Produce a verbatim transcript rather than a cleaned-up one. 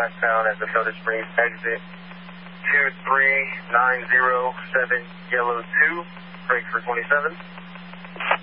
westbound at the Soda Springs exit two three nine zero seven Yellow two, break for twenty-seven.